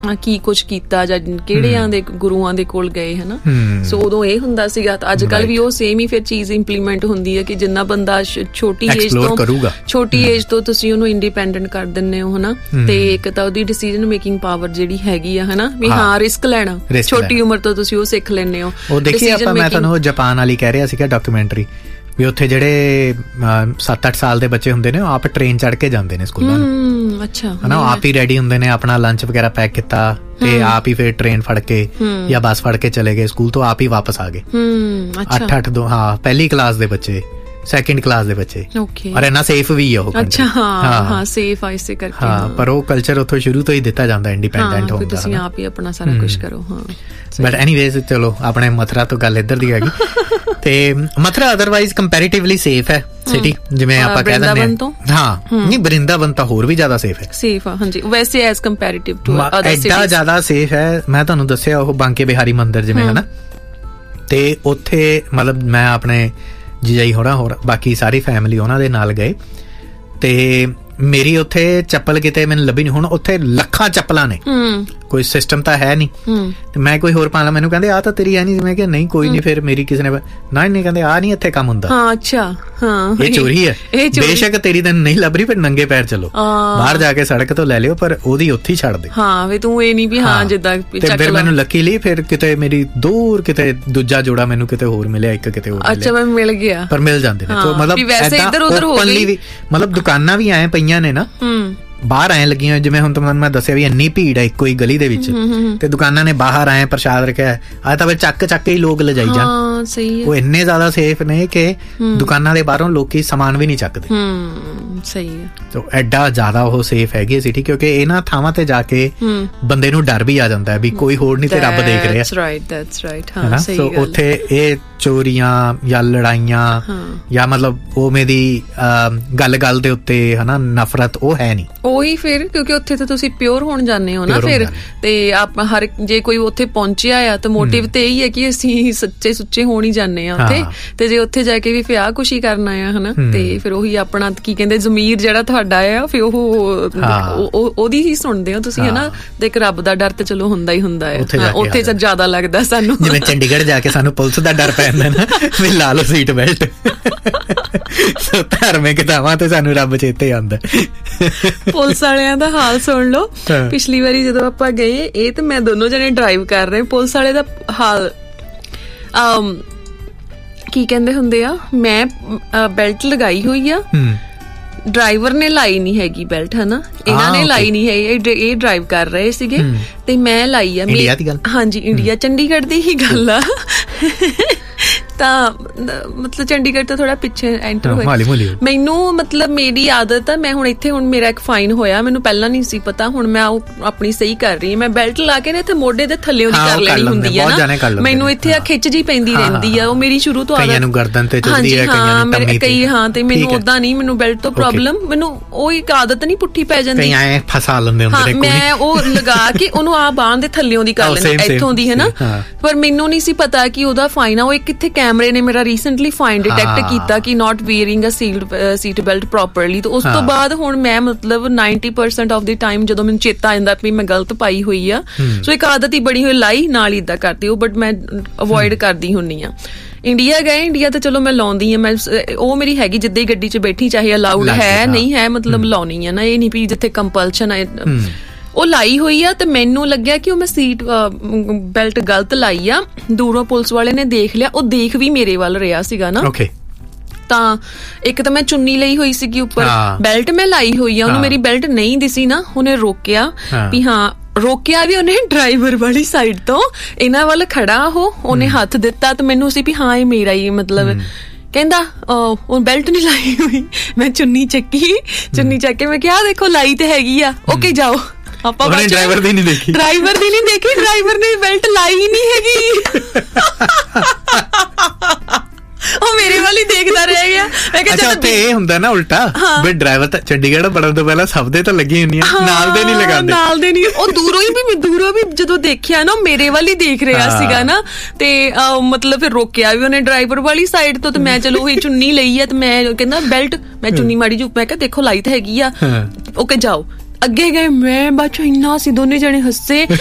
ਕੀ ਕੁਛ ਕੀਤਾ ਜਾਂ ਕਿਹੜਿਆਂ ਦੇ ਗੁਰੂਆਂ ਦੇ ਕੋਲ ਗਏ ਹਨਾ। ਸੋ ਉਦੋਂ ਇਹ ਹੁੰਦਾ ਸੀਗਾ। ਤਾਂ ਅੱਜ ਕੱਲ੍ਹ ਵੀ ਉਹ ਸੇਮ ਹੀ ਫਿਰ ਚੀਜ਼ ਇੰਪਲੀਮੈਂਟ ਹੁੰਦੀ ਹੈ ਕਿ ਜਿੰਨਾ ਬੰਦਾ ਛੋਟੀ ਏਜ ਤੋਂ ਤੁਸੀਂ ਉਹਨੂੰ ਇੰਡੀਪੈਂਡੈਂਟ ਕਰ ਦਿੰਦੇ ਹੋ ਹਨਾ। ਤੇ ਇੱਕ ਤਾਂ ਉਹਦੀ ਡਿਸੀਜਨ ਮੇਕਿੰਗ ਪਾਵਰ ਜਿਹੜੀ ਹੈਗੀ ਆ ਹਨਾ ਵੀ ਹਾਂ ਰਿਸਕ ਲੈਣਾ ਛੋਟੀ ਉਮਰ ਤੋਂ ਤੁਸੀਂ ਉਹ ਸਿੱਖ ਲੈਂਦੇ ਹੋ। ਉਹ ਦੇਖੀਏ ਆਪਾਂ, ਮੈਂ ਤੁਹਾਨੂੰ ਜਾਪਾਨ ਵਾਲੀ ਕਹਿ ਰਿਹਾ ਸੀਗਾ ਡਾਕੂਮੈਂਟਰੀ ਵੀ ਉੱਥੇ ਜਿਹੜੇ 7-8 ਸਾਲ ਦੇ ਬੱਚੇ ਹੁੰਦੇ ਨੇ ਉਹ ਆਪ ਟ੍ਰੇਨ ਚੜ੍ਹ ਕੇ ਜਾਂਦੇ ਨੇ ਸਕੂਲਾਂ ਨੂੰ। ਅੱਛਾ ਹਨਾ, ਆਪ ਹੀ ਰੈਡੀ ਹੁੰਦੇ ਨੇ, ਆਪਣਾ ਲੰਚ ਵਗੈਰਾ ਪੈਕ ਕੀਤਾ ਤੇ ਆਪ ਹੀ ਫਿਰ ਟ੍ਰੇਨ ਫੜ ਕੇ ਜਾਂ ਬੱਸ ਫੜ ਕੇ ਚਲੇ ਗਏ ਸਕੂਲ ਤੋਂ, ਆਪ ਹੀ ਵਾਪਸ ਆ ਗਏ। 8-8 ਹਾਂ ਪਹਿਲੀ ਕਲਾਸ ਦੇ ਬੱਚੇ, ਸੈਕਿੰਡ ਕਲਾਸ ਦੇ ਬੱਚੇ, ਔਰ ਇੰਨਾ ਸੇਫ ਵੀ ਆ ਉਹ। ਅੱਛਾ ਹਾਂ ਸੇਫ ਆ ਇਸੇ ਕਰਕੇ। ਹਾਂ ਪਰ ਉਹ ਕਲਚਰ ਉੱਥੋਂ ਸ਼ੁਰੂ ਤੋਂ ਹੀ ਦਿੱਤਾ ਜਾਂਦਾ ਇੰਡੀਪੈਂਡੈਂਟ ਹੋਣ ਦਾ, ਤੁਸੀਂ ਆਪ ਹੀ ਆਪਣਾ ਸਾਰਾ ਕੁਝ ਕਰੋ। ਹਾਂ ਬਟ ਐਨੀਵੇਜ਼ ਚਲੋ ਆਪਣੇ ਮਥੁਰਾ ਤੋਂ ਗੱਲ ਇੱਧਰ ਦੀ ਹੈਗੀ। ਤੇ ਮਥੁਰਾ ਅਦਰਵਾਈਜ਼ ਕੰਪੈਰੀਟਿਵਲੀ ਸੇਫ ਹੈ ਸਿਟੀ, ਜਿਵੇਂ ਆਪਾਂ ਕਹਿ ਦਿੰਦੇ ਹਾਂ। ਹਾਂ ਨਹੀਂ, ਬਰਿੰਦਾਵਨ ਤਾਂ ਹੋਰ ਵੀ ਜ਼ਿਆਦਾ ਸੇਫ ਹੈ। ਸੇਫ ਆ ਹਾਂਜੀ, ਵੈਸੇ as comparative to other cities ਐਡਾ ਜ਼ਿਆਦਾ ਸੇਫ ਹੈ। ਮੈਂ ਤੁਹਾਨੂੰ ਦੱਸਿਆ ਉਹ ਬਾਂਕੇ ਬਿਹਾਰੀ ਮੰਦਿਰ ਜਿਵੇਂ ਹਨਾ, ਤੇ ਉੱਥੇ ਮਤਲਬ ਮੈਂ ਆਪਣੇ ਜੀਜਾਈ ਹੋਰ ਬਾਕੀ ਸਾਰੀ ਫੈਮਿਲੀ ਉਹਨਾਂ ਦੇ ਨਾਲ ਗਏ ਤੇ ਮੇਰੀ ਉੱਥੇ ਚੱਪਲ ਕਿਤੇ ਮੈਨੂੰ ਲੱਭੀ ਨਹੀਂ। ਹੁਣ ਉੱਥੇ ਲੱਖਾਂ ਚੱਪਲਾਂ ਨੇ, ਕੋਈ ਸਿਸਟਮ ਤਾਂ ਹੈ ਨਹੀਂ। ਤੇ ਮੈਂ ਕੋਈ ਹੋਰ ਪਾ ਲਾ, ਮੈਨੂੰ ਕਹਿੰਦੇ ਆਹ ਤਾਂ ਤੇਰੀ ਹੈ ਨਹੀਂ। ਮੈਂ ਕਿਹਾ ਨਹੀਂ ਕੋਈ ਨਹੀਂ, ਫਿਰ ਮੇਰੀ ਕਿਸੇ ਨੇ ਨਹੀਂ ਕਹਿੰਦੇ ਆਹ ਨਹੀਂ ਇੱਥੇ ਕੰਮ ਹੁੰਦਾ। ਹਾਂ ਅੱਛਾ ਹਾਂ ਇਹ ਚੋਰੀ ਹੈ, ਬੇਸ਼ੱਕ ਤੇਰੀ ਤਾਂ ਨਹੀਂ ਲੱਭ ਰਹੀ ਪਰ ਨੰਗੇ ਪੈਰ ਚਲੋ ਬਾਹਰ ਜਾ ਕੇ ਸੜਕ ਤੋਂ ਲੈ ਲਿਓ, ਪਰ ਉਹਦੀ ਉੱਥੇ ਹੀ ਛੱਡ ਦੇ। ਹਾਂ ਵੀ ਤੂੰ ਇਹ ਨਹੀਂ ਵੀ ਹਾਂ ਜਿੱਦਾਂ। ਤੇ ਫਿਰ ਮੈਨੂੰ ਲੱਕੀ ਲਈ ਫਿਰ ਕਿਤੇ ਮੇਰੀ ਦੂਰ ਕਿਤੇ ਦੂਜਾ ਜੋੜਾ ਮੈਨੂੰ ਕਿਤੇ ਹੋਰ ਮਿਲਿਆ, ਇੱਕ ਕਿਤੇ ਹੋਰ। ਅੱਛਾ ਮੈਂ ਮਿਲ ਗਿਆ, ਪਰ ਮਿਲ ਜਾਂਦੇ ਨੇ। ਮਤਲਬ ਓਪਨਲੀ ਵੀ ਮਤਲਬ ਦੁਕਾਨਾਂ ਵੀ ਐ ਪਈਆਂ ਨੇ ਨਾ ਬਾਹਰ ਐਂ ਲੱਗੀਆਂ, ਜਿਵੇਂ ਹੁਣ ਤੁਹਾਨੂੰ ਮੈਂ ਦੱਸਿਆ ਵੀ ਇੰਨੀ ਭੀੜ ਹੈ ਇੱਕੋ ਹੀ ਗਲੀ ਦੇ ਵਿੱਚ, ਤੇ ਦੁਕਾਨਾਂ ਨੇ ਬਾਹਰ ਐਂ ਪ੍ਰਸ਼ਾਦ ਰੱਖਿਆ ਆ ਤਾਂ ਫਿਰ ਚੱਕ ਕੇ ਹੀ ਲੋਕ ਲਿਜਾਈ ਜਾਣ। ਸਹੀ ਹੈ, ਉਹ ਇੰਨੇ ਜ਼ਿਆਦਾ ਸੇਫ ਨੇ ਕਿ ਦੁਕਾਨਾਂ ਦੇ ਬਾਹਰੋਂ ਲੋਕੀ ਸਮਾਨ ਵੀ ਨਹੀਂ ਚੱਕਦੇ। ਸਹੀ ਹੈ, ਤਾਂ ਐਡਾ ਜ਼ਿਆਦਾ ਉਹ ਸੇਫ ਹੈਗੀ ਸਿਟੀ, ਕਿਉਂਕਿ ਇਹਨਾਂ ਥਾਵਾਂ ਤੇ ਜਾ ਕੇ ਬੰਦੇ ਨੂੰ ਡਰ ਵੀ ਆ ਜਾਂਦਾ ਵੀ ਕੋਈ ਹੋਰ ਨਹੀਂ ਤੇ ਰੱਬ ਦੇਖ ਰਿਹਾ। that's right ਹਾਂ ਸਹੀ ਗੱਲ। ਉੱਥੇ ਇਹ ਚੋਰੀਆਂ ਜਾਂ ਲੜਾਈਆਂ ਜਾਂ ਮਤਲਬ ਉਵੇਂ ਦੀ ਗੱਲ ਦੇ ਉੱਤੇ ਹਨਾ ਨਫ਼ਰਤ ਉਹ ਹੈ ਨਹੀਂ। ਉਹੀ ਫਿਰ ਕਿਉਂਕਿ ਉੱਥੇ ਤਾਂ ਤੁਸੀਂ ਪਿਓਰ ਹੋਣ ਜਾਂਦੇ ਹੋ ਨਾ ਫਿਰ, ਤੇ ਆਪਾਂ ਹਰ ਜੇ ਕੋਈ ਉੱਥੇ ਪਹੁੰਚਿਆ ਆ ਤਾਂ ਮੋਟਿਵ ਤੇ ਇਹੀ ਹੈ ਕਿ ਅਸੀਂ ਸੱਚੇ ਸੁੱਚੇ ਹੋਣ ਹੀ ਜਾਂਦੇ ਆ ਉੱਥੇ। ਤੇ ਜੇ ਉੱਥੇ ਜਾ ਕੇ ਵੀ ਫਿਰ ਆਹ ਕੁਛ ਹੀ ਕਰਨਾ ਆ ਹਨਾ, ਤੇ ਫਿਰ ਉਹੀ ਆਪਣਾ ਕੀ ਕਹਿੰਦੇ ਜ਼ਮੀਰ ਜਿਹੜਾ ਤੁਹਾਡਾ ਆ ਫਿਰ ਉਹਦੀ ਹੀ ਸੁਣਦੇ ਹੋ ਤੁਸੀਂ ਹਨਾ। ਤੇ ਇੱਕ ਰੱਬ ਦਾ ਡਰ ਤੇ ਚਲੋ ਹੁੰਦਾ ਹੀ ਹੁੰਦਾ ਹੈ ਉੱਥੇ ਤਾਂ ਜ਼ਿਆਦਾ ਲੱਗਦਾ ਸਾਨੂੰ। ਜਿਵੇਂ ਚੰਡੀਗੜ੍ਹ ਜਾ ਕੇ ਸਾਨੂੰ ਪੁਲਿਸ ਦਾ ਡਰ ਪੈ ਜਾਂਦਾ ਨਾ ਵੀ ਲਾ ਲਓ ਸੀਟ ਬੈਲਟ। ਧਾਰਮਿਕ ਥਾਵਾਂ ਤੇ ਸਾਨੂੰ ਰੱਬ ਚੇਤੇ ਆਉਂਦਾ। ਪੁਲਿਸ ਵਾਲਿਆਂ ਦਾ ਹਾਲ ਸੁਣ ਲਓ। ਪਿਛਲੀ ਵਾਰੀ ਜਦੋਂ ਆਪਾਂ ਗਏ, ਇਹ ਤੇ ਮੈਂ ਦੋਨੋਂ ਜਣੇ ਡਰਾਈਵ ਕਰ ਰਹੇ, ਪੁਲਿਸ ਵਾਲੇ ਦਾ ਹਾਲ ਕੀ ਕਹਿੰਦੇ ਹੁੰਦੇ ਆ, ਮੈਂ ਬੈਲਟ ਲਗਾਈ ਹੋਈ ਆ, ਡਰਾਈਵਰ ਨੇ ਲਾਈ ਨਹੀਂ ਹੈਗੀ ਬੈਲਟ ਹਨਾ, ਇਹਨਾਂ ਨੇ ਲਾਈ ਨਹੀਂ ਹੈ, ਇਹ ਡਰਾਈਵ ਕਰ ਰਹੇ ਸੀਗੇ ਤੇ ਮੈਂ ਲਾਈ ਆ। ਹਾਂਜੀ ਇੰਡੀਆ ਚੰਡੀਗੜ੍ਹ ਦੀ ਹੀ ਗੱਲ ਆ। ਤਾਂ ਮਤਲਬ ਚੰਡੀਗੜ੍ਹ ਤੋਂ ਥੋੜਾ ਪਿੱਛੇ ਐਂਟਰ ਹੋਏ। ਮੈਨੂੰ ਮਤਲਬ ਮੇਰੀ ਆਦਤ ਆ, ਮੈਂ ਹੁਣ ਇੱਥੇ ਹੁਣ ਮੇਰਾ ਇੱਕ ਫਾਈਨ ਹੋਇਆ, ਮੈਨੂੰ ਪਹਿਲਾਂ ਨਹੀਂ ਸੀ ਪਤਾ, ਹੁਣ ਮੈਂ ਉਹ ਆਪਣੀ ਸਹੀ ਕਰ ਰਹੀ ਹਾਂ। ਮੈਂ ਬੈਲਟ ਲਾ ਕੇ ਨਾ ਇੱਥੇ ਮੋਢੇ ਦੇ ਥੱਲਿਓਂ ਦੀ ਕਰ ਲੈਣੀ ਹੁੰਦੀ ਆ ਨਾ, ਮੈਨੂੰ ਇੱਥੇ ਆ ਖਿੱਚ ਜੀ ਪੈਂਦੀ ਰਹਿੰਦੀ ਆ, ਉਹ ਮੇਰੀ ਸ਼ੁਰੂ ਤੋਂ ਆਦਤ। ਹਾਂਜੀ ਹਾਂ ਮੇਰੇ ਕਈ ਹਾਂ, ਤੇ ਮੈਨੂੰ ਓਦਾਂ ਨਹੀਂ, ਮੈਨੂੰ ਬੈਲਟ ਤੋਂ ਪ੍ਰੋਬਲਮ, ਮੈਨੂੰ ਉਹ ਇੱਕ ਆਦਤ ਨਹੀਂ ਪੁੱਠੀ ਪੈ ਜਾਂਦੀ। ਮੈਂ ਉਹ ਲਗਾ ਕੇ ਉਹਨੂੰ ਆ ਬਾਂਹ ਦੇ ਥੱਲਿਓਂ ਦੀ ਕਰ ਲੈਣੀ ਇੱਥੋਂ ਦੀ ਹਨਾ, ਪਰ ਮੈਨੂੰ ਨਹੀਂ ਸੀ ਪਤਾ ਕਿ ਉਹਦਾ ਫਾਈਨ ਆ। ਉਹ ਇੱਕ ਕਿੱਥੇ ਕੈਮਰੇ ਨੇ ਮੇਰਾ ਰੀਸੈਂਟਲੀ ਫਾਈਨ ਡਿਟੈਕਟ ਕੀਤਾ ਕਿ ਨਾਟ ਵੀਅਰਿੰਗ ਅ ਸੀਟ ਬੈਲਟ ਪ੍ਰੋਪਰਲੀ। ਤੇ ਉਸ ਤੋਂ ਬਾਅਦ ਹੁਣ ਮੈਂ ਮਤਲਬ 90% ਆਫ ਦੀ ਟਾਈਮ ਜਦੋਂ ਮੈਨੂੰ ਚੇਤਾ ਆਉਂਦਾ ਵੀ ਮੈਂ ਗਲਤ ਪਾਈ ਹੋਈ ਆ, ਸੋ ਇੱਕ ਆਦਤ ਹੀ ਬਣੀ ਹੋਈ ਲਾਈ ਨਾਲ ਹੀ ਏਦਾਂ ਕਰਦੀ ਉਹ, ਬਟ ਮੈਂ ਅਵੋਇਡ ਕਰਦੀ ਹੁੰਦੀ ਆ। ਇੰਡੀਆ ਗਏ, ਇੰਡੀਆ ਤਾਂ ਚਲੋ ਮੈਂ ਲਾਉਂਦੀ ਆ, ਮੈਂ ਉਹ ਮੇਰੀ ਹੈਗੀ ਜਿੱਦਾਂ ਹੀ ਗੱਡੀ 'ਚ ਬੈਠੀ, ਚਾਹੇ ਅਲਾਊਡ ਹੈ ਨਹੀਂ ਹੈ, ਮਤਲਬ ਲਾਉਣੀ ਆ ਨਾ, ਇਹ ਨਹੀਂ ਵੀ ਜਿੱਥੇ ਕੰਪਲਸ਼ਨ ਹੈ। ਉਹ ਲਾਈ ਹੋਈ ਆ ਤੇ ਮੈਨੂੰ ਲੱਗਿਆ ਕਿ ਉਹ ਮੈਂ ਸੀਟ ਬੈਲਟ ਗਲਤ ਲਾਈ ਆ। ਦੂਰੋਂ ਪੁਲਿਸ ਵਾਲੇ ਨੇ ਦੇਖ ਲਿਆ, ਉਹ ਦੇਖ ਵੀ ਮੇਰੇ ਵੱਲ ਰਿਹਾ ਸੀਗਾ ਨਾ। ਤਾਂ ਇੱਕ ਤਾਂ ਮੈਂ ਚੁੰਨੀ ਲਈ ਹੋਈ ਸੀਗੀ ਉੱਪਰ, ਬੈਲਟ ਮੈਂ ਲਾਈ ਹੋਈ ਆ, ਉਹਨੂੰ ਮੇਰੀ ਬੈਲਟ ਨਹੀਂ ਦਿਸੀ ਨਾ, ਉਹਨੇ ਰੋਕਿਆ ਵੀ ਰੋਕਿਆ ਵੀ ਉਹਨੇ ਡਰਾਈਵਰ ਵਾਲੀ ਸਾਈਡ ਤੋਂ, ਇਹਨਾਂ ਵੱਲ ਖੜਾ ਉਹਨੇ ਹੱਥ ਦਿੱਤਾ ਤੇ ਮੈਨੂੰ ਸੀ ਵੀ ਹਾਂ ਇਹ ਮੇਰਾ ਹੀ ਮਤਲਬ। ਕਹਿੰਦਾ ਉਹ ਬੈਲਟ ਨਹੀਂ ਲਾਈ ਹੋਈ। ਮੈਂ ਚੁੰਨੀ ਚੱਕੀ, ਚੁੰਨੀ ਚੱਕ ਕੇ ਮੈਂ ਕਿਹਾ ਦੇਖੋ ਲਾਈ ਤੇ ਹੈਗੀ ਆ, ਓਕੇ ਜਾਓ। ਆਪਾਂ ਡਰਾਈਵਰ ਦੀ ਨਹੀਂ ਦੇਖੀ, ਡਰਾਈਵਰ ਨੇ ਬੈਲਟ ਲਾਈ ਨਹੀਂ ਹੈਗੀ। ਉਹ ਮੇਰੇ ਵੱਲ ਹੀ ਦੇਖਦਾ ਰਹਿ ਗਿਆ। ਮੈਂ ਕਿਹਾ ਉੱਥੇ ਇਹ ਹੁੰਦਾ ਨਾ ਉਲਟਾ ਵੀ ਡਰਾਈਵਰ ਤਾਂ ਚੰਡੀਗੜ੍ਹ ਵੜਨ ਤੋਂ ਪਹਿਲਾਂ ਸਭ ਦੇ ਤਾਂ ਲੱਗੀ ਹੁੰਦੀਆਂ, ਨਾਲ ਦੇ ਨਹੀਂ ਲਗਾਉਂਦੇ, ਨਾਲ ਦੇ ਨਹੀਂ। ਉਹ ਦੂਰੋਂ ਵੀ ਜਦੋਂ ਦੇਖਿਆ ਨਾ ਮੇਰੇ ਵੱਲ ਹੀ ਦੇਖ ਰਿਹਾ ਸੀਗਾ ਨਾ, ਤੇ ਮਤਲਬ ਫਿਰ ਰੋਕਿਆ ਵੀ ਉਹਨੇ ਡਰਾਈਵਰ ਵਾਲੀ ਸਾਈਡ ਤੋਂ। ਤੇ ਮੈਂ ਚਲੋ ਉਹੀ ਚੁੰਨੀ ਲਈ ਆ, ਤੇ ਮੈਂ ਕਹਿੰਦਾ ਬੈਲਟ, ਮੈਂ ਚੁੰਨੀ ਮਾੜੀ ਜਿਹੀ, ਮੈਂ ਕਿਹਾ ਦੇਖੋ ਲਾਈ ਤਾਂ ਹੈਗੀ ਆ, ਓਕੇ ਜਾਓ। ਅੱਗੇ ਗਏ, ਮੈਂ ਬਾਅਦ ਚੋਂ ਇੰਨਾ ਅਸੀਂ ਦੋਨੇ ਜਣੇ ਹੱਸੇ